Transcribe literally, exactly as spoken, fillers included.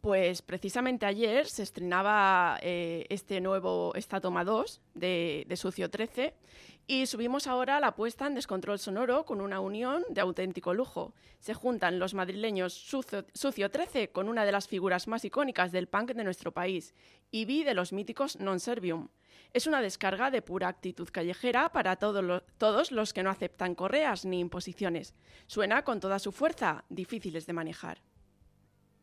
Pues precisamente ayer se estrenaba eh, este nuevo, esta toma dos de, de Sucio trece y subimos ahora la apuesta en Descontrol Sonoro con una unión de auténtico lujo. Se juntan los madrileños Sucio, Sucio trece con una de las figuras más icónicas del punk de nuestro país, Ibi de los míticos Non Servium. Es una descarga de pura actitud callejera para todo lo, todos los que no aceptan correas ni imposiciones. Suena con toda su fuerza, difíciles de manejar.